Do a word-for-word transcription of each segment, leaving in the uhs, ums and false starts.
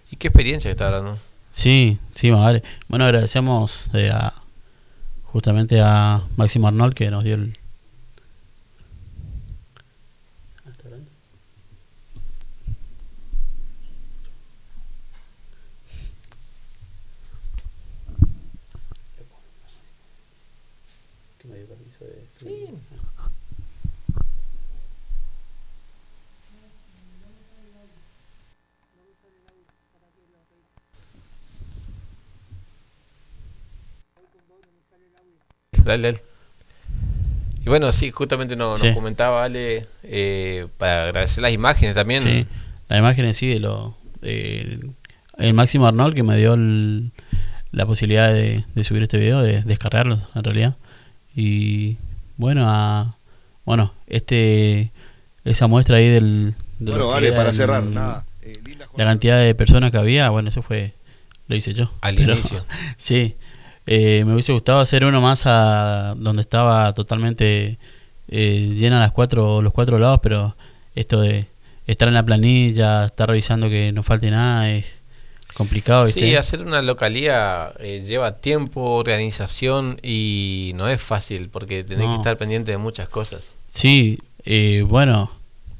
Y qué experiencia que está hablando. Sí, sí, más vale. Bueno, agradecemos eh, a, justamente a Máximo Arnold que nos dio el... Sí. Dale, dale. Y bueno, sí, justamente nos, Sí. nos comentaba Ale, eh, para agradecer las imágenes también. Sí, la imagen en sí de lo... eh, el Máximo Arnold que me dio el, la posibilidad de, de subir este video, de descargarlo en realidad. Y bueno, a, bueno, este esa muestra ahí del... De Bueno, lo que vale, era para el- cerrar, nada. Eh, linda la jornada. cantidad de personas que había, bueno, eso fue, lo hice yo. Al Pero, inicio. sí, eh, me hubiese gustado hacer uno más a donde estaba totalmente eh, llena las cuatro, los cuatro lados, pero esto de estar en la planilla, estar revisando que no falte nada, es complicado, ¿viste? Sí, hacer una localía eh, lleva tiempo, organización y no es fácil porque tenés No. que estar pendiente de muchas cosas. Sí, eh, bueno,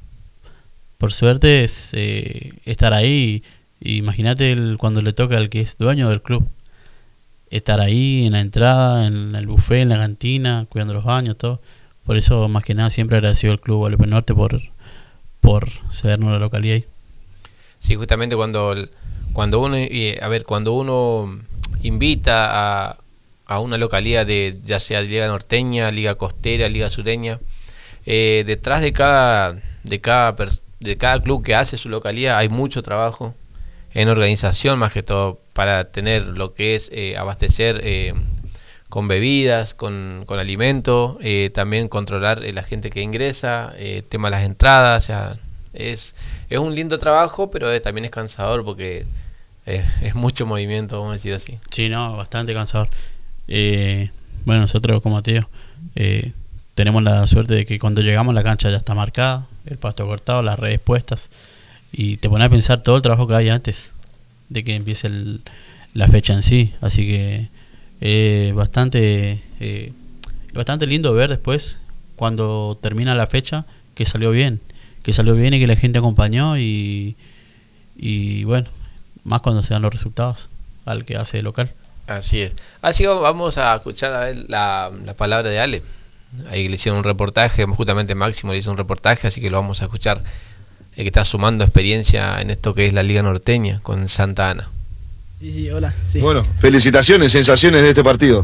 por suerte es eh, estar ahí. Y imagínate el- cuando le toca al que es dueño del club. Estar ahí en la entrada, en el buffet, en la cantina, cuidando los baños, todo. Por eso, más que nada, siempre agradecido al Club Guadalupe Norte por, por cedernos la localidad ahí. Sí, justamente cuando el- cuando uno eh, a ver, cuando uno invita a, a una localidad de ya sea liga norteña, liga costera, liga sureña, eh, detrás de cada de cada pers- de cada club que hace su localidad hay mucho trabajo en organización, más que todo para tener lo que es eh, abastecer eh, con bebidas, con, con alimento, eh, también controlar eh, la gente que ingresa, eh, tema de las entradas, o sea, es, es un lindo trabajo, pero eh, también es cansador porque es, es mucho movimiento, vamos a decir así. Sí, no, bastante cansador. Eh, bueno, nosotros, como te digo, eh, tenemos la suerte de que cuando llegamos la cancha ya está marcada, el pasto cortado, las redes puestas, y te pones a pensar todo el trabajo que hay antes de que empiece el, la fecha en sí. Así que eh, bastante eh, bastante lindo ver después cuando termina la fecha que salió bien, que salió bien y que la gente acompañó y, y bueno, más cuando se dan los resultados al que hace local. Así es. Así que vamos a escuchar a ver la, la palabra de Ale. Ahí le hicieron un reportaje, justamente Máximo le hizo un reportaje, así que lo vamos a escuchar, el que está sumando experiencia en esto que es la Liga Norteña con Santa Ana. Sí, sí, hola, sí. Bueno, felicitaciones, sensaciones de este partido.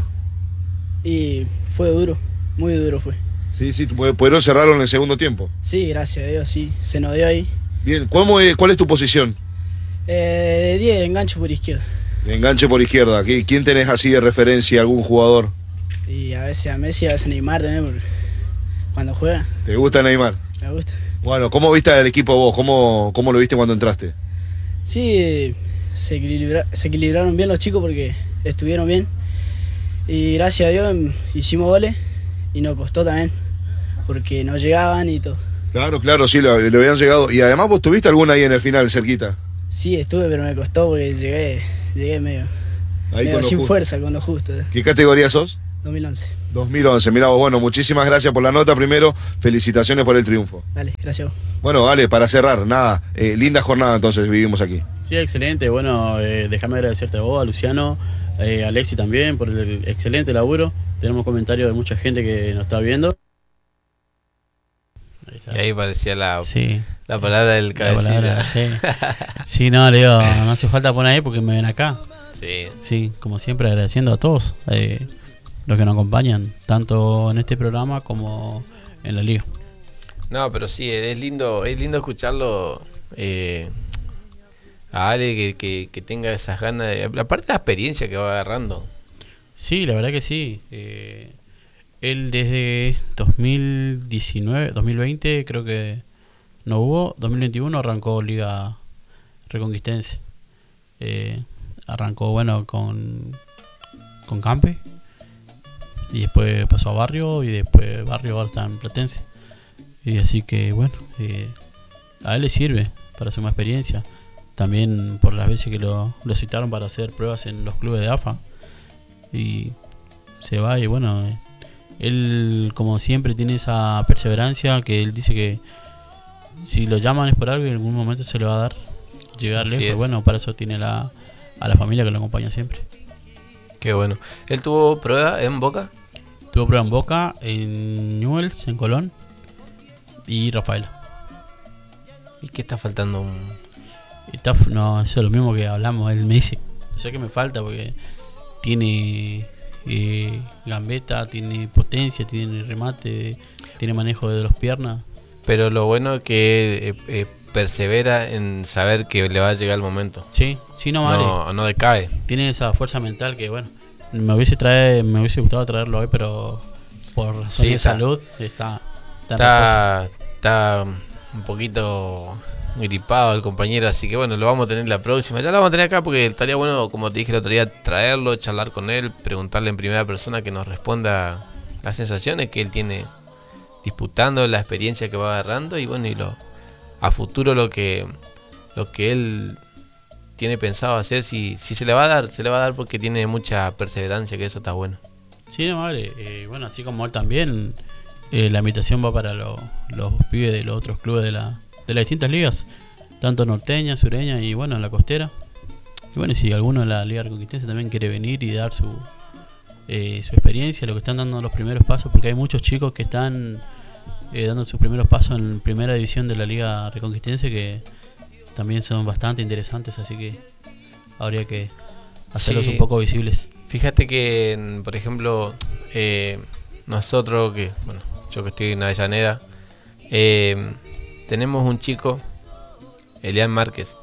Y fue duro, muy duro fue. Sí, sí, pudieron cerrarlo en el segundo tiempo. Sí, gracias a Dios, sí, se nos dio ahí. Bien, ¿cómo es- ¿cuál es tu posición? Eh, de diez, engancho por izquierda. Enganche por izquierda. ¿Qui- ¿Quién tenés así de referencia, algún jugador? Y a veces a Messi, a veces a Neymar también, porque cuando juega, ¿Te gusta Neymar? me gusta. Bueno, ¿cómo viste al equipo vos? ¿Cómo, cómo lo viste cuando entraste? Sí, se, equilibra- se equilibraron bien los chicos porque estuvieron bien. Y gracias a Dios em, hicimos goles y nos costó también, porque no llegaban y todo. Claro, claro, sí, lo, lo habían llegado. Y además vos tuviste alguna ahí en el final, cerquita. Sí, estuve, pero me costó porque llegué, llegué medio, Ahí medio con lo sin justo. fuerza, con lo justo. eh. ¿Qué categoría sos? dos mil once. dos mil once. Mirá vos, bueno, muchísimas gracias por la nota primero. Felicitaciones por el triunfo. Dale, gracias a vos. Bueno, vale, para cerrar, nada, eh, linda jornada entonces vivimos aquí. Sí, excelente. Bueno, eh, déjame agradecerte a vos, a Luciano, eh, a Alexi también por el excelente laburo. Tenemos comentarios de mucha gente que nos está viendo. Ahí está. Y ahí parecía la, Sí, la palabra del la cabecilla. palabra, sí. Sí, no, le digo, no hace falta poner ahí porque me ven acá. Sí. Sí, como siempre agradeciendo a todos eh, los que nos acompañan, tanto en este programa como en la liga. No, pero sí, es lindo, es lindo escucharlo eh, a Ale que, que, que tenga esas ganas, de, aparte de la experiencia que va agarrando. Sí, la verdad que sí. Eh, él desde dos mil diecinueve, dos mil veinte creo que no hubo, dos mil veintiuno arrancó Liga Reconquistense. Eh, arrancó bueno con, con Campe y después pasó a Barrio y después Barrio ahora está en Platense. Y así que bueno, eh, a él le sirve para sumar experiencia. también por las veces que lo, lo citaron para hacer pruebas en los clubes de A F A. Y se va y bueno, eh, él como siempre tiene esa perseverancia que él dice que si lo llaman es por algo y en algún momento se le va a dar llegar Así lejos. es. Bueno, para eso tiene la, a la familia que lo acompaña siempre. Qué bueno. ¿Él tuvo prueba en Boca? Tuvo prueba en Boca, en Newell's, en Colón y Rafaela. ¿Y qué está faltando? Un... Y Taf, no, eso es lo mismo que hablamos. Él me dice, no sé qué me falta porque tiene eh, gambeta, tiene potencia, tiene remate, tiene manejo de las piernas. Pero lo bueno es que eh, eh, persevera en saber que le va a llegar el momento. Sí, sí, no vale. No, no decae. Tiene esa fuerza mental que bueno, me hubiese trae, me hubiese gustado traerlo hoy, pero por razones Sí, de está- salud está está, Está, está un poquito gripado el compañero, así que bueno, lo vamos a tener la próxima. Ya lo vamos a tener acá porque estaría bueno, como te dije el otro día, traerlo, charlar con él, preguntarle en primera persona que nos responda las sensaciones que él tiene disputando, la experiencia que va agarrando y bueno, y lo a futuro lo que lo que él tiene pensado hacer, si, si se le va a dar, se le va a dar porque tiene mucha perseverancia, que eso está bueno. Sí, no vale. Eh, bueno, así como él también, eh, la invitación va para lo- los pibes de los otros clubes de, la, de las distintas ligas, tanto norteña, sureña y bueno, la costera. Y bueno, si alguno de la Liga Reconquistense también quiere venir y dar su, eh, su experiencia, lo que están dando los primeros pasos, porque hay muchos chicos que están eh, dando sus primeros pasos en primera división de la Liga Reconquistense que también son bastante interesantes, así que habría que hacerlos Sí. un poco visibles. Fíjate que, en- por ejemplo, eh, nosotros, que bueno, yo que estoy en Avellaneda, eh, tenemos un chico, Elian Márquez.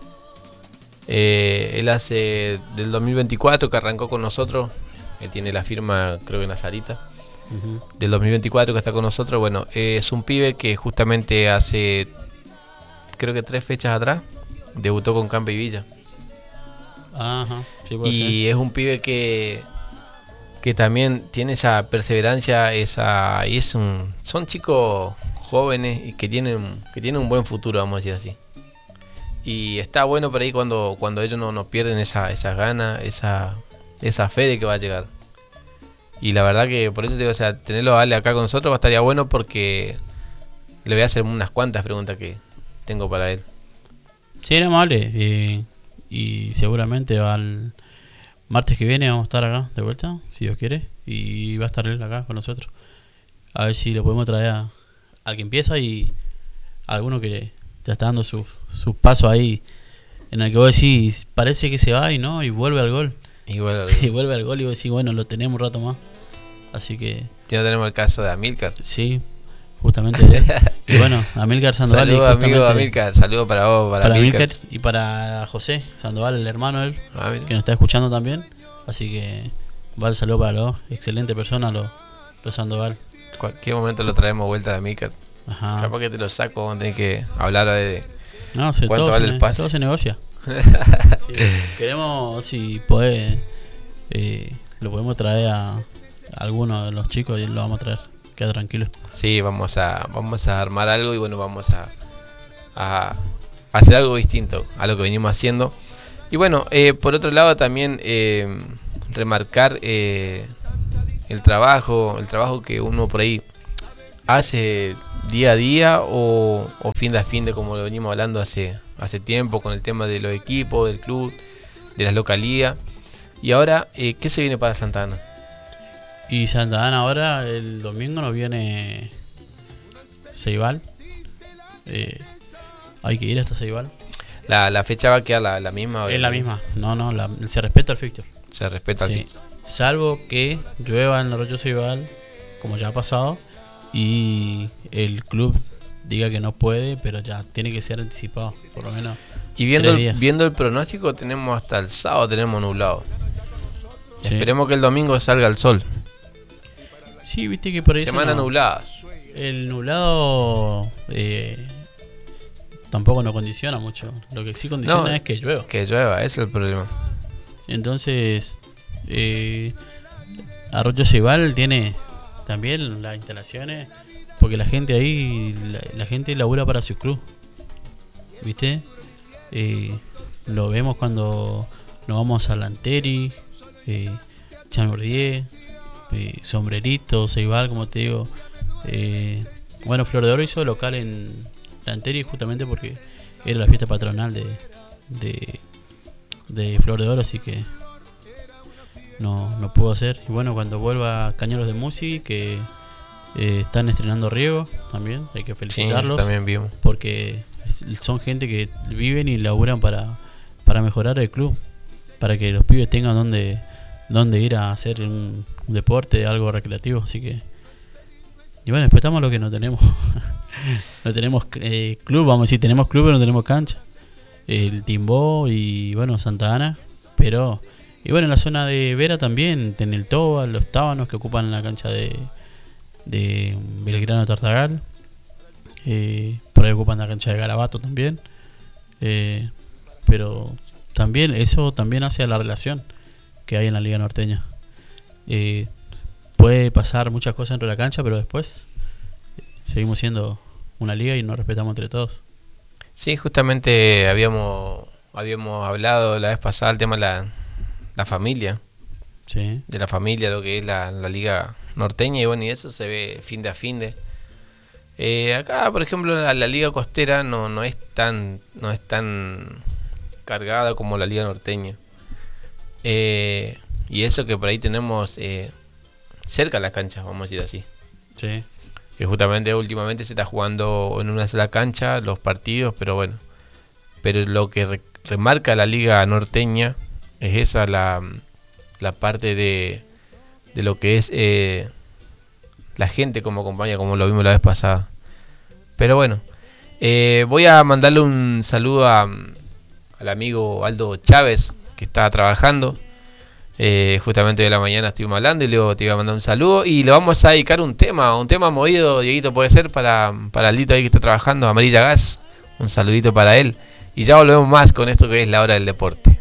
Eh, él hace del dos mil veinticuatro que arrancó con nosotros, él tiene la firma, creo que en Nazarita, Ujú. del dos mil veinticuatro que está con nosotros. Bueno, eh, es un pibe que justamente hace, creo que tres fechas atrás, debutó con Campe y Villa. Ajá, sí puede Y es un pibe que que también tiene esa perseverancia, esa y es un son chicos jóvenes y que tienen que tienen un buen futuro, vamos a decir así. Y está bueno por ahí cuando cuando ellos no nos pierden esa esas ganas, esa esa fe de que va a llegar. Y la verdad que por eso te digo, o sea, tenerlo a Ale acá con nosotros va a estaría bueno porque le voy a hacer unas cuantas preguntas que tengo para él. Sí, era amable. eh, y seguramente al martes que viene vamos a estar acá de vuelta, si Dios quiere. Y va a estar él acá con nosotros. A ver si lo podemos traer a, al que empieza y a alguno que ya está dando sus su pasos ahí. En el que vos decís, parece que se va y no, y vuelve al gol. Y bueno, Y vuelve al gol y vos decís, bueno, lo tenemos un rato más. Así que ya tenemos el caso de Amílcar. sí, justamente él. Y bueno, Amílcar Sandoval. y Saludos amigo justamente Amílcar, saludos para vos, para, Para Amílcar. Amílcar y para José Sandoval, el hermano de él, Ah, mira. que nos está escuchando también. Así que va el saludo para los excelente persona, los, los Sandoval. Cualquier momento lo traemos vuelta de Amílcar. Ajá. Capaz que te lo saco, vamos a tener que hablar de... No, se, ¿Cuánto todo, vale se, el pase? todo se negocia. Sí, queremos, si podés, eh, lo podemos traer a, a alguno de los chicos y lo vamos a traer. Queda tranquilo. Sí, vamos a vamos a armar algo y bueno, vamos a, a hacer algo distinto a lo que venimos haciendo. Y bueno, eh, por otro lado también eh, remarcar eh, el trabajo, el trabajo que uno por ahí hace día a día o, o fin de a fin de como lo venimos hablando hace, hace tiempo con el tema de los equipos, del club, de las localías. Y ahora, eh, ¿qué se viene para Santa Ana? Y Santa Ana ahora, el domingo nos viene Ceibal. Eh, hay que ir hasta Ceibal. La, la fecha va a quedar la, la misma. Es la misma. No, no, la- se respeta el fixture. Se respeta Sí. aquí. Salvo que llueva en el Arroyo Ceibal, como ya ha pasado, y el club diga que no puede, pero ya tiene que ser anticipado, por lo menos. Y viendo Tres el, días. viendo el pronóstico, tenemos hasta el sábado tenemos nublado. Sí. Esperemos que el domingo salga el sol. Sí, viste que por eso Semana no- nublada. el nublado eh, tampoco nos condiciona mucho. Lo que sí condiciona No. es que llueva. Que llueva, ese es el problema. Entonces, eh, Arroyo Ceibal tiene también las instalaciones, porque la gente ahí, la, la gente labura para su club, ¿viste? Eh, lo vemos cuando nos vamos a Lanteri, eh, Chamordier, eh, Sombrerito, Ceibal, como te digo. Eh, bueno, Flor de Oro hizo local en Lanteri justamente porque era la fiesta patronal de, de, de Flor de Oro, así que no, no pudo hacer. Y bueno, cuando vuelva Cañeros de Musi, que eh, están estrenando Riego también, hay que felicitarlos. Sí, también vimos. Porque son gente que viven y laburan para, para mejorar el club, para que los pibes tengan donde, donde ir a hacer un, un deporte, algo recreativo, así que... Y bueno, después estamos lo que no tenemos. No tenemos eh, club, vamos a decir, tenemos club pero no tenemos cancha. El Timbó y bueno, Santa Ana, pero... Y bueno, en la zona de Vera también, en el Toba, los Tábanos que ocupan la cancha de, de Belgrano Tartagal. Eh, por ahí ocupan la cancha de Garabato también. Eh, pero también eso también hace a la relación que hay en la Liga Norteña. Eh, puede pasar muchas cosas dentro de la cancha, pero después seguimos siendo una liga y nos respetamos entre todos. Sí, justamente habíamos habíamos hablado la vez pasada el tema de la, la familia. Sí. De la familia, lo que es la, la Liga Norteña, y bueno, y eso se ve fin de a fin de. Eh, acá, por ejemplo, la, la Liga Costera no, no es tan no es tan cargada como la Liga Norteña. Eh, y eso que por ahí tenemos eh, cerca las canchas, vamos a decir así. Sí. Que justamente últimamente se está jugando en una sola cancha los partidos, pero bueno. Pero lo que re, remarca la Liga Norteña es esa, la, la parte de, de lo que es eh, la gente como acompaña, como lo vimos la vez pasada. Pero bueno, eh, voy a mandarle un saludo a, al amigo Aldo Chávez, que está trabajando. Eh, justamente de la mañana estuvimos hablando y luego te iba a mandar un saludo y le vamos a dedicar un tema, un tema movido, Dieguito, puede ser, para, para el Lito ahí que está trabajando, Amarilla Gas. Un saludito para él y ya volvemos más con esto que es la hora del deporte.